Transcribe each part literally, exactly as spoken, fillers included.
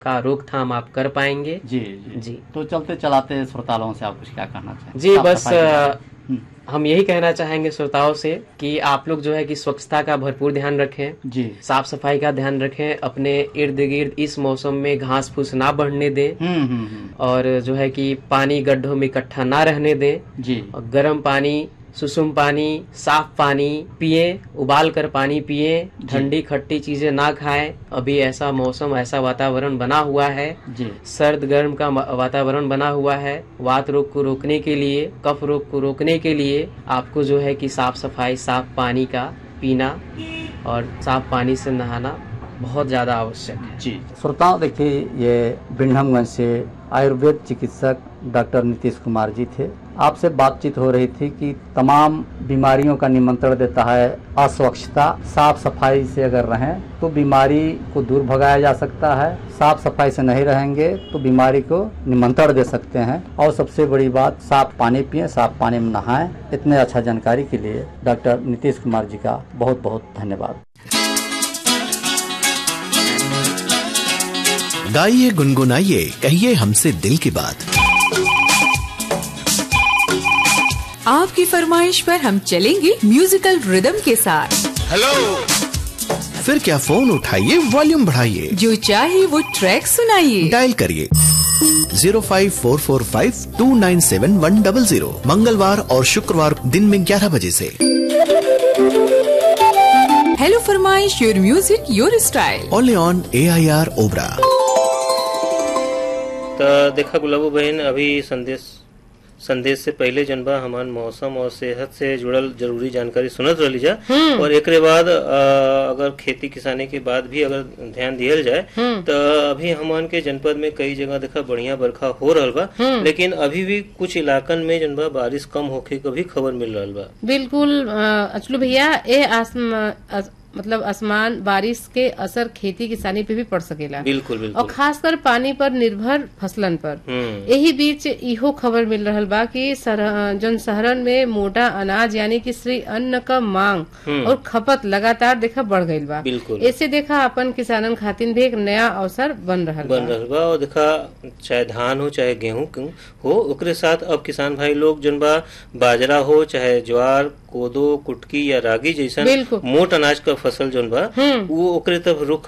का रोकथाम आप कर पाएंगे। जी जी जी तो चलते चलाते श्रोताओं से आप कुछ क्या कहना चाहेंगे? जी बस हम यही कहना चाहेंगे श्रोताओं से कि आप लोग जो है कि स्वच्छता का भरपूर ध्यान रखें जी, साफ सफाई का ध्यान रखें, अपने इर्द गिर्द इस मौसम में घास फूस ना बढ़ने दें और जो है कि पानी गड्ढों में इकट्ठा ना रहने दें जी, और गर्म पानी, सुसुम पानी, साफ पानी पिए, उबाल कर पानी पिए, ठंडी खट्टी चीजें ना खाएं। अभी ऐसा मौसम, ऐसा वातावरण बना हुआ है जी, सर्द गर्म का वातावरण बना हुआ है। वात रोग को रोकने के लिए, कफ रोग को रोकने के लिए आपको जो है कि साफ सफाई, साफ पानी का पीना और साफ पानी से नहाना बहुत ज्यादा आवश्यक है। जी श्रोताओं, देखिए ये बिंडमगंज से आयुर्वेद चिकित्सक डॉक्टर नीतीश कुमार जी थे। आपसे बातचीत हो रही थी कि तमाम बीमारियों का निमंत्रण देता है अस्वच्छता। साफ सफाई से अगर रहें तो बीमारी को दूर भगाया जा सकता है, साफ सफाई से नहीं रहेंगे तो बीमारी को निमंत्रण दे सकते हैं। और सबसे बड़ी बात, साफ पानी पिएं, साफ पानी में नहाएं। इतने अच्छा जानकारी के लिए डॉक्टर नीतीश कुमार जी का बहुत बहुत धन्यवाद। गाइए, गुनगुनाइए, कहिए हमसे दिल की बात। आपकी फरमाइश पर हम चलेंगे म्यूजिकल रिदम के साथ। हेलो, फिर क्या फोन उठाइए, वॉल्यूम बढ़ाइए, जो चाहे वो ट्रैक सुनाइए। डायल करिए zero five four four five to nine seven one double zero, मंगलवार और शुक्रवार दिन में ग्यारह बजे से। हेलो फरमाइश, your music your style, only on A I R Obra. तो देखा गुलाबो बहन, अभी संदेश संदेश से पहले जनबा हमान मौसम और सेहत से जुड़ल जरूरी जानकारी सुनत रही जा और एकरे बाद अगर खेती किसानी के बाद भी अगर ध्यान दियल जाए तो अभी हमान के जनपद में कई जगह देखा बढ़िया बरखा हो रहा बा, लेकिन अभी भी कुछ इलाकन में जनबा बारिश कम होके का भी खबर मिल रहा बा। बिल्कुल अचलू भैया, ए आसमान मतलब आसमान बारिश के असर खेती किसानी पे भी पड़ सकेला। बिल्कुल बिल्कुल। और खासकर पानी पर निर्भर फसलन पर। यही बीच इहो खबर मिल रहा बा कि जन शहरन में मोटा अनाज यानी कि श्री अन्न का मांग और खपत लगातार देखा बढ़ गई बा। बिल्कुल। ऐसे देखा अपन किसानन खातिर भी एक नया अवसर बन रहा बन रहा बा। और देखा चाहे धान हो चाहे गेहूं हो, ओकरे साथ अब किसान भाई लोग जनबा बाजरा हो चाहे ज्वार, कोदो, कुटकी या रागी जैसा मोट अनाज का फसल जोन बा वो ओकरे तरफ रुख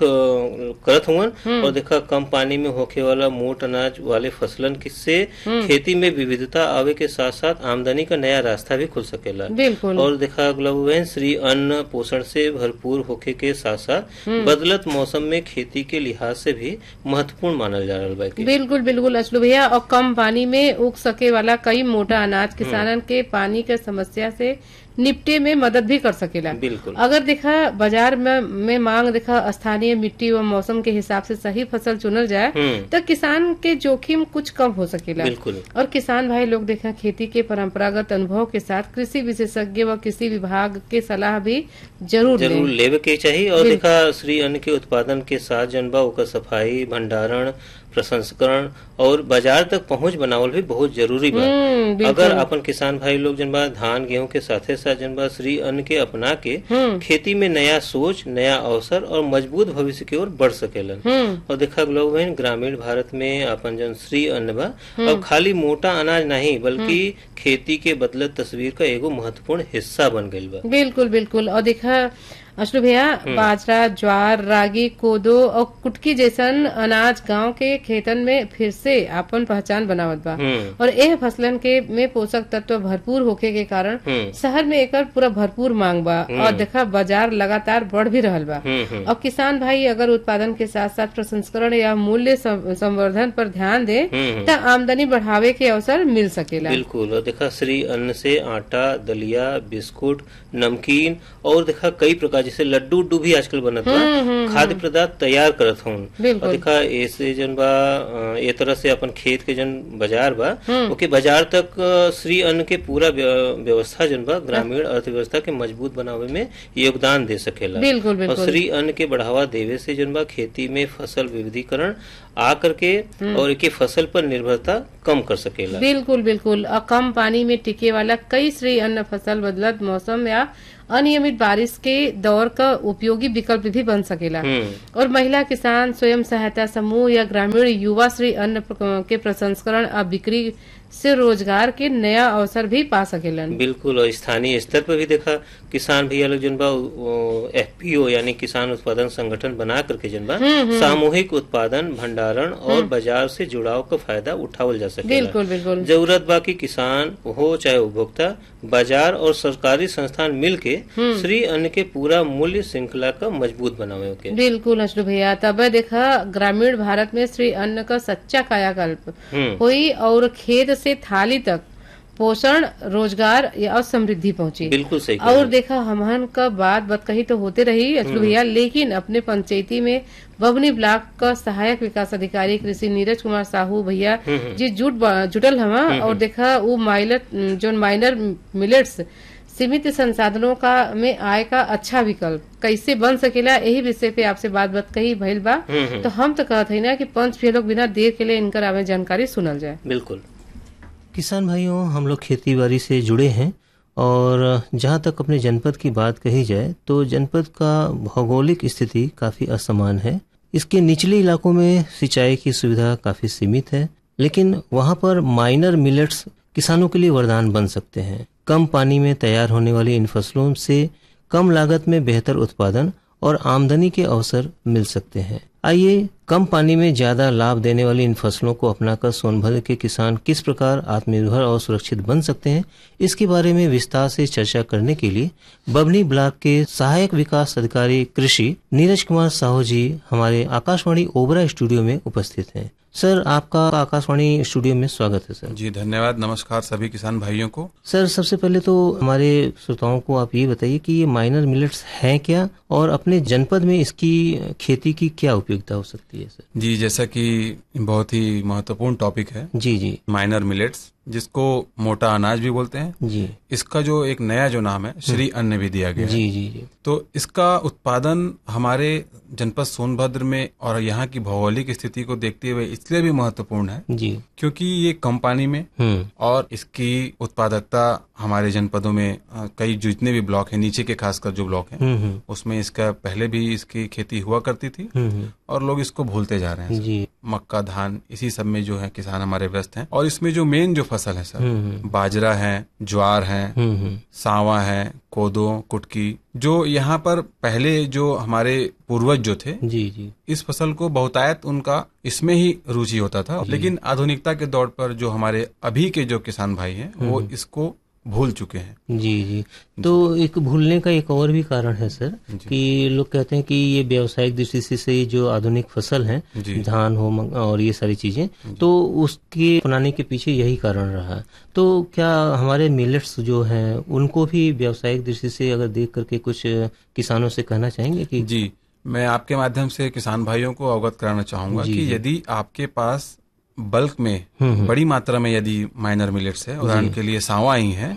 करत हुवन। और देखा कम पानी में होखे वाला मोट अनाज वाले फसलन से खेती में विविधता आवे के साथ साथ आमदनी का नया रास्ता भी खुल सकेला। और देखा गुलाबो बहन, श्री अन्न पोषण से भरपूर होखे के साथ साथ बदलत मौसम में खेती के लिहाज से भी महत्वपूर्ण मानल जा रहा बा। बिल्कुल बिल्कुल अचलू भैया, और कम पानी में उग सके वाला कई मोटा अनाज किसानन के पानी के समस्या से निपटे में मदद भी कर सकेला। बिल्कुल। अगर देखा बाजार में, में मांग देखा स्थानीय मिट्टी व मौसम के हिसाब से सही फसल चुनल जाए तो किसान के जोखिम कुछ कम हो सकेला। बिल्कुल। और किसान भाई लोग देखा खेती के परंपरागत अनुभव के साथ कृषि विशेषज्ञ व कृषि विभाग के सलाह भी जरूर जरूर लेवे के चाहिए। और देखा श्री अन्न के उत्पादन के साथ जनबा ओकर सफाई, भंडारण, प्रसंस्करण और बाजार तक पहुंच बनावल भी बहुत जरूरी बा। अगर अपन किसान भाई लोग जनबा धान गेहूं के साथे साथ जनबा श्री अन्न के अपना के खेती में नया सोच, नया अवसर और मजबूत भविष्य की ओर बढ़ सकेलन। और देखा गुलाबो बहन, ग्रामीण भारत में अपन जन श्री अन्न बा अब खाली मोटा अनाज नहीं बल्कि खेती के बदलत तस्वीर का एगो महत्वपूर्ण हिस्सा बन गई बा। बिल्कुल बिल्कुल। और देखा अशलू भैया, बाजरा, ज्वार, रागी, कोदो और कुटकी जैसन अनाज गांव के खेतन में फिर से अपन पहचान बनावत बा। और यह फसलन के में पोषक तत्व भरपूर होके के कारण शहर में एकर पूरा भरपूर मांग बा। और देखा बाजार लगातार बढ़ भी रहल बा। और किसान भाई अगर उत्पादन के साथ साथ प्रसंस्करण या मूल्य संवर्धन पर ध्यान दे तो आमदनी बढ़ावे के अवसर मिल सकेला। बिल्कुल। और देखा श्री अन्न से आटा, दलिया, बिस्कुट, नमकीन और देखा कई प्रकार जैसे लड्डू उड्डू भी आजकल बनत बा, खाद्य पदार्थ तैयार करत हूँ। और देखा ऐसे जन बा ये तरह से अपन खेत के जन बाजार बा ओके बाजार तक श्री अन्न के पूरा व्यवस्था जन बा ग्रामीण अर्थव्यवस्था के मजबूत बनावे में योगदान दे सकेला। बिल्कुल, बिल्कुल। और श्री अन्न के बढ़ावा देवे से जन बा खेती में फसल विविधीकरण आ करके और एक फसल पर निर्भरता कम कर सकेला। बिल्कुल बिल्कुल। और कम पानी में टिके वाला कई श्री अन्न फसल बदलत मौसम या अनियमित बारिश के दौर का उपयोगी विकल्प भी बन सकेला। और महिला किसान स्वयं सहायता समूह या ग्रामीण युवा श्री अन्न के प्रसंस्करण और बिक्री से रोजगार के नया अवसर भी पा सकेलन। बिल्कुल। और स्थानीय स्तर पर भी देखा किसान भैया लोग जनबा एफपीओ यानी किसान उत्पादन संगठन बना करके जनबा सामूहिक उत्पादन, भंडारण और बाजार से जुड़ाव का फायदा उठावल जा सके। बिल्कुल बिल्कुल। जरूरत बा कि किसान हो चाहे उपभोक्ता, बाजार और सरकारी संस्थान मिल के श्री अन्न के पूरा मूल्य श्रृंखला का मजबूत बनावे के। बिल्कुल अशलू भैया। तब देखा ग्रामीण भारत में श्री अन्न का सच्चा कायाकल्प हुई और खेत से थाली तक पोषण, रोजगार और समृद्धि पहुंची। बिल्कुल सही। और देखा हमहन का बात बात कही तो होते रही अचलू भैया, लेकिन अपने पंचायती में बबनी ब्लॉक का सहायक विकास अधिकारी कृषि नीरज कुमार साहू भैया जी जुट जुटल हवा। और देखा वो माइलर जो माइनर मिलेट्स सीमित संसाधनों का में आय का अच्छा विकल्प कैसे बन सकेला, यही विषय पे आपसे बात बात कही भइल बा। तो हम तो कहते हैं ना कि पंच भैया लोग बिना देर के लिए इनकर आवे जानकारी सुनल जाए। बिल्कुल। किसान भाइयों, हम लोग खेती बाड़ी से जुड़े हैं और जहाँ तक अपने जनपद की बात कही जाए तो जनपद का भौगोलिक स्थिति काफी असमान है। इसके निचले इलाकों में सिंचाई की सुविधा काफी सीमित है, लेकिन वहाँ पर माइनर मिलेट्स किसानों के लिए वरदान बन सकते हैं। कम पानी में तैयार होने वाली इन फसलों से कम लागत में बेहतर उत्पादन और आमदनी के अवसर मिल सकते हैं। आइए कम पानी में ज्यादा लाभ देने वाली इन फसलों को अपनाकर सोनभद्र के किसान किस प्रकार आत्मनिर्भर और सुरक्षित बन सकते हैं, इसके बारे में विस्तार से चर्चा करने के लिए बबनी ब्लॉक के सहायक विकास अधिकारी कृषि नीरज कुमार साहू जी हमारे आकाशवाणी ओबरा स्टूडियो में उपस्थित हैं। सर, आपका आकाशवाणी स्टूडियो में स्वागत है। सर जी धन्यवाद। नमस्कार सभी किसान भाइयों को। सर, सबसे पहले तो हमारे श्रोताओं को आप ये बताइए कि ये माइनर मिलेट्स हैं क्या और अपने जनपद में इसकी खेती की क्या उपयोगिता हो सकती है। सर जी, जैसा कि बहुत ही महत्वपूर्ण टॉपिक है जी जी माइनर मिलेट्स, जिसको मोटा अनाज भी बोलते हैं जी। इसका जो एक नया जो नाम है श्री अन्न भी दिया गया है। जी जी जी। तो इसका उत्पादन हमारे जनपद सोनभद्र में और यहाँ की भौगोलिक स्थिति को देखते हुए इसलिए भी महत्वपूर्ण है जी, क्योंकि ये कम पानी में और इसकी उत्पादकता हमारे जनपदों में कई जितने भी ब्लॉक हैं, नीचे के खासकर जो ब्लॉक हैं उसमें इसका पहले भी इसकी खेती हुआ करती थी और लोग इसको भूलते जा रहे हैं जी। मक्का, धान, इसी सब में जो है किसान हमारे व्यस्त हैं। और इसमें जो मेन जो फसल है सर, बाजरा है, ज्वार है, सावा है, कोदो, कुटकी, जो यहाँ पर पहले जो हमारे पूर्वज जो थे जी जी इस फसल को बहुतायत उनका इसमें ही रुचि होता था। लेकिन आधुनिकता के दौर पर जो हमारे अभी के जो किसान भाई हैं वो इसको भूल चुके हैं। जी जी। तो एक भूलने का एक और भी कारण है सर कि लोग कहते हैं कि ये व्यावसायिक दृष्टि से जो आधुनिक फसल है, धान हो और ये सारी चीजें, तो उसके अपनाने के पीछे यही कारण रहा है। तो क्या हमारे मिलेट्स जो हैं उनको भी व्यावसायिक दृष्टि से अगर देख करके कुछ किसानों से कहना चाहेंगे कि? जी, मैं आपके माध्यम से किसान भाइयों को अवगत कराना चाहूंगा कि यदि आपके पास बल्क में बड़ी मात्रा में यदि माइनर मिलेट्स है, उदाहरण के लिए सावा ही है,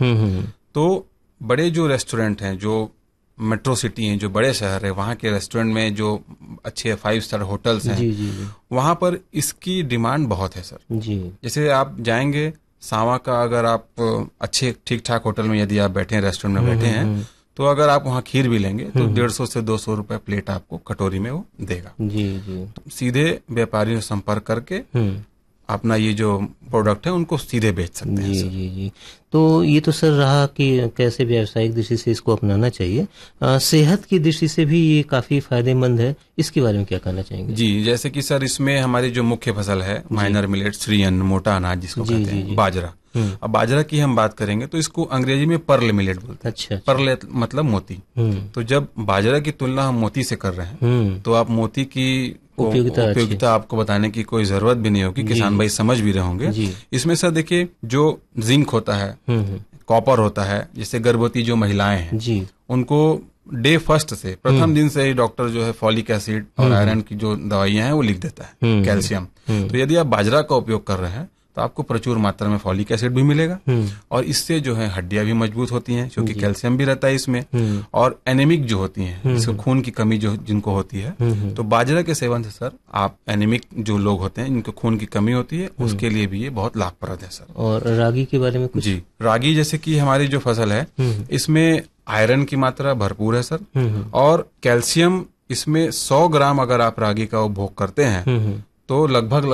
तो बड़े जो रेस्टोरेंट हैं, जो मेट्रो सिटी हैं, जो बड़े शहर है, वहाँ के रेस्टोरेंट में जो अच्छे फाइव स्टार होटल्स हैं, वहाँ पर इसकी डिमांड बहुत है सर जी। जैसे आप जाएंगे सावा का, अगर आप अच्छे ठीक ठाक होटल में यदि आप बैठे हैं, रेस्टोरेंट में बैठे हैं, तो अगर आप वहाँ खीर भी लेंगे तो डेढ़ सौ से दो सौ रुपए प्लेट आपको कटोरी में वो देगा जी जी। तो सीधे व्यापारियों से संपर्क करके अपना ये जो प्रोडक्ट है उनको सीधे बेच सकते हैं। जी जी जी। तो ये तो सर रहा कि कैसे व्यावसायिक दृष्टि से इसको अपनाना चाहिए। आ, सेहत की दृष्टि से भी ये काफी फायदेमंद है, इसके बारे में क्या कहना चाहेंगे? जी, जैसे कि सर इसमें हमारी जो मुख्य फसल है माइनर मिलेट, श्री अन्न, मोटा अनाज जिसको जी, कहते जी, हैं, जी। बाजरा। अब बाजरा की हम बात करेंगे तो इसको अंग्रेजी में पर्ल मिलेट बोलते हैं। अच्छा, पर्ल मतलब मोती। तो जब बाजरा की तुलना हम मोती से कर रहे हैं तो आप मोती की उपयोगिता उपयोगिता आपको बताने की कोई जरूरत भी नहीं होगी, किसान भाई समझ भी रहे होंगे। इसमें सर देखिए, जो जिंक होता है, कॉपर होता है, जैसे गर्भवती जो महिलाएं हैं जी, उनको डे फर्स्ट से प्रथम दिन से ही डॉक्टर जो है फॉलिक एसिड और आयरन की जो दवाइयां हैं वो लिख देता है, कैल्शियम। तो यदि आप बाजरा का उपयोग कर रहे हैं तो आपको प्रचुर मात्रा में फॉलिक एसिड भी मिलेगा और इससे जो है हड्डियां भी मजबूत होती हैं क्योंकि कैल्शियम भी रहता है इसमें। और एनीमिक जो होती हैं, जिसको खून की कमी जो जिनको होती है, तो बाजरा के सेवन से सर आप एनीमिक जो लोग होते हैं जिनको खून की कमी होती है उसके लिए भी ये बहुत लाभप्रद है सर। और रागी के बारे में कुछ? जी, रागी जैसे कि हमारी जो फसल है इसमें आयरन की मात्रा भरपूर है सर और कैल्शियम इसमें सौ ग्राम अगर आप रागी का उपभोग करते हैं तो लगभग